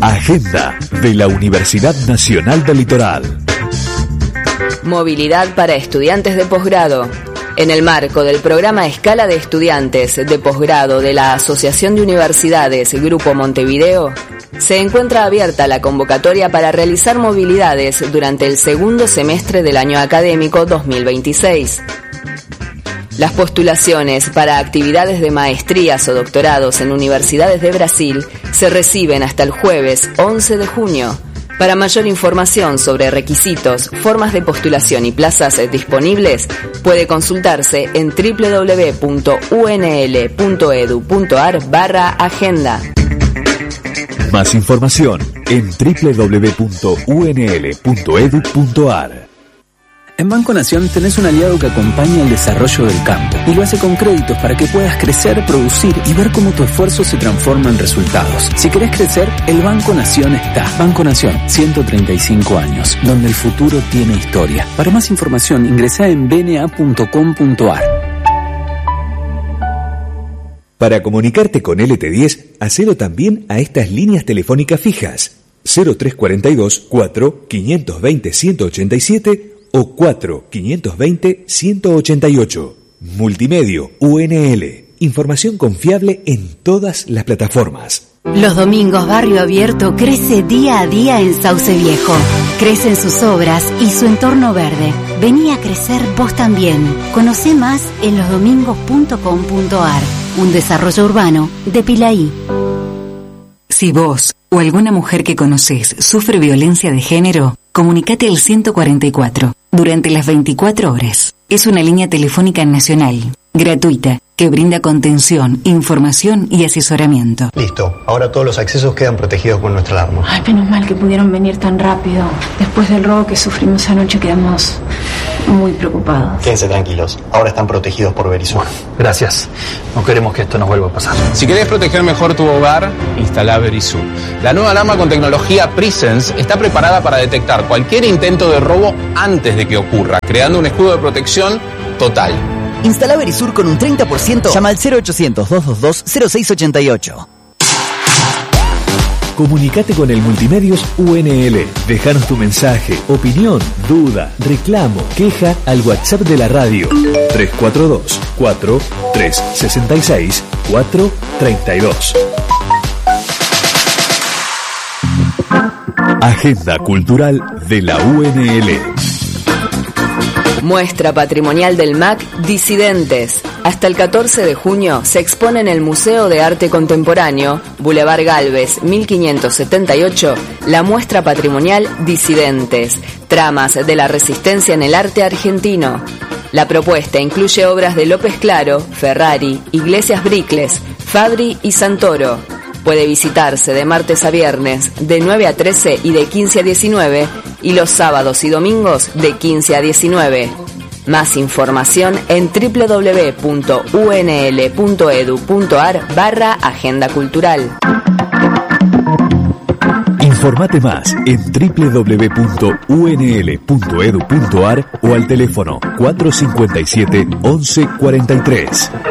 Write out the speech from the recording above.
Agenda de la Universidad Nacional del Litoral. Movilidad para estudiantes de posgrado. En el marco del programa Escala de Estudiantes de Posgrado de la Asociación de Universidades Grupo Montevideo, se encuentra abierta la convocatoria para realizar movilidades durante el segundo semestre del año académico 2026. Las postulaciones para actividades de maestrías o doctorados en universidades de Brasil se reciben hasta el jueves 11 de junio. Para mayor información sobre requisitos, formas de postulación y plazas disponibles, puede consultarse en www.unl.edu.ar/agenda. Más información en www.unl.edu.ar. En Banco Nación tenés un aliado que acompaña el desarrollo del campo y lo hace con créditos para que puedas crecer, producir y ver cómo tu esfuerzo se transforma en resultados. Si querés crecer, el Banco Nación está. Banco Nación, 135 años, donde el futuro tiene historia. Para más información, ingresá en bna.com.ar. Para comunicarte con LT10, hacelo también a estas líneas telefónicas fijas: 0342 4 520 187 o 4-520-188. Multimedio UNL. Información confiable en todas las plataformas. Los domingos Barrio Abierto crece día a día en Sauce Viejo. Crecen sus obras y su entorno verde. Vení a crecer vos también. Conocé más en losdomingos.com.ar. Un desarrollo urbano de Pilaí. Si vos o alguna mujer que conocés sufre violencia de género, comunicate al 144 durante las 24 horas. Es una línea telefónica nacional, gratuita, que brinda contención, información y asesoramiento. Listo, ahora todos los accesos quedan protegidos con nuestra alarma. Ay, menos mal que pudieron venir tan rápido. Después del robo que sufrimos anoche quedamos muy preocupados. Quédense tranquilos, ahora están protegidos por Verisur. Gracias. No queremos que esto nos vuelva a pasar. Si querés proteger mejor tu hogar, instala Verisur. La nueva alarma con tecnología Presence está preparada para detectar cualquier intento de robo antes de que ocurra, creando un escudo de protección total. Instala Verisur con un 30%. Llama al 0800-222-0688. Comunicate con el Multimedios UNL. Dejanos tu mensaje, opinión, duda, reclamo, queja al WhatsApp de la radio 342 4366 432. Agenda Cultural de la UNL. Muestra patrimonial del MAC Disidentes. Hasta el 14 de junio se expone en el Museo de Arte Contemporáneo, Boulevard Gálvez, 1578, la muestra patrimonial Disidentes, tramas de la resistencia en el arte argentino. La propuesta incluye obras de López Claro, Ferrari, Iglesias Bricles, Fabri y Santoro. Puede visitarse de martes a viernes de 9 a 13 y de 15 a 19 y los sábados y domingos de 15 a 19. Más información en www.unl.edu.ar/agenda cultural. Informate más en www.unl.edu.ar o al teléfono 457 1143.